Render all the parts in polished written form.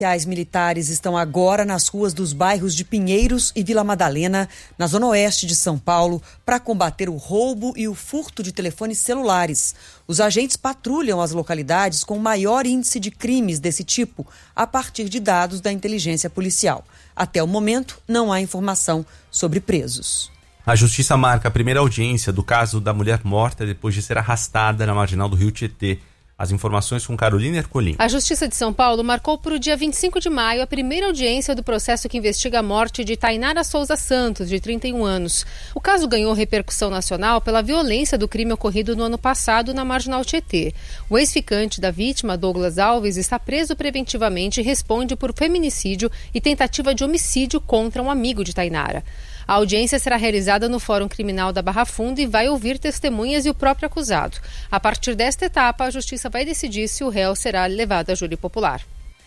Policiais militares estão agora nas ruas dos bairros de Pinheiros e Vila Madalena, na zona oeste de São Paulo, para combater o roubo e o furto de telefones celulares. Os agentes patrulham as localidades com maior índice de crimes desse tipo, a partir de dados da inteligência policial. Até o momento, não há informação sobre presos. A Justiça marca a primeira audiência do caso da mulher morta depois de ser arrastada na marginal do Rio Tietê. As informações com Carolina Ercolim. A Justiça de São Paulo marcou para o dia 25 de maio a primeira audiência do processo que investiga a morte de Tainara Souza Santos, de 31 anos. O caso ganhou repercussão nacional pela violência do crime ocorrido no ano passado na marginal Tietê. O ex-ficante da vítima, Douglas Alves, está preso preventivamente e responde por feminicídio e tentativa de homicídio contra um amigo de Tainara. A audiência será realizada no Fórum Criminal da Barra Funda e vai ouvir testemunhas e o próprio acusado. A partir desta etapa, a Justiça vai decidir se o réu será levado a júri popular.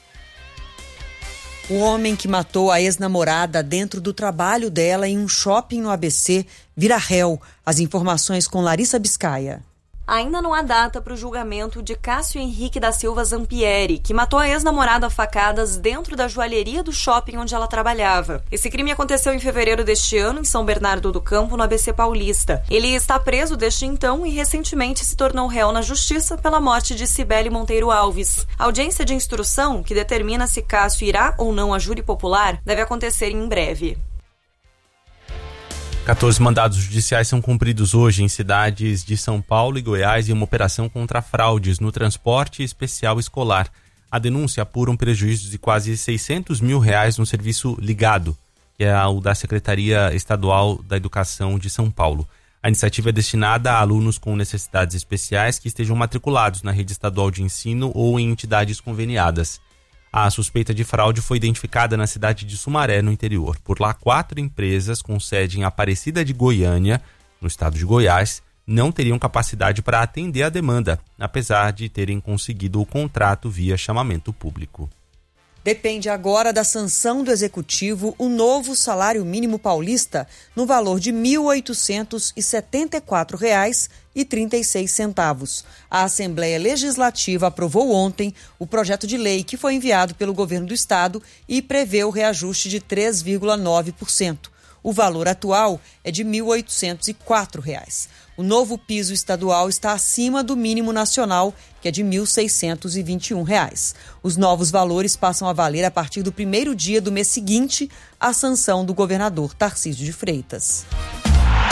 O homem que matou a ex-namorada dentro do trabalho dela em um shopping no ABC vira réu. As informações com Larissa Biscaia. Ainda não há data para o julgamento de Cássio Henrique da Silva Zampieri, que matou a ex-namorada a facadas dentro da joalheria do shopping onde ela trabalhava. Esse crime aconteceu em fevereiro deste ano, em São Bernardo do Campo, no ABC Paulista. Ele está preso desde então e recentemente se tornou réu na justiça pela morte de Cibele Monteiro Alves. A audiência de instrução, que determina se Cássio irá ou não a júri popular, deve acontecer em breve. 14 mandados judiciais são cumpridos hoje em cidades de São Paulo e Goiás em uma operação contra fraudes no transporte especial escolar. A denúncia apura um prejuízo de quase R$600 mil no serviço ligado, que é o da Secretaria Estadual da Educação de São Paulo. A iniciativa é destinada a alunos com necessidades especiais que estejam matriculados na rede estadual de ensino ou em entidades conveniadas. A suspeita de fraude foi identificada na cidade de Sumaré, no interior. Por lá, 4 empresas com sede em Aparecida de Goiânia, no estado de Goiás, não teriam capacidade para atender a demanda, apesar de terem conseguido o contrato via chamamento público. Depende agora da sanção do Executivo o novo salário mínimo paulista no valor de R$ 1.874,36. A Assembleia Legislativa aprovou ontem o projeto de lei que foi enviado pelo governo do estado e prevê o reajuste de 3,9%. O valor atual é de R$ 1.804. O novo piso estadual está acima do mínimo nacional, que é de R$ 1.621. Os novos valores passam a valer a partir do primeiro dia do mês seguinte à sanção do governador Tarcísio de Freitas.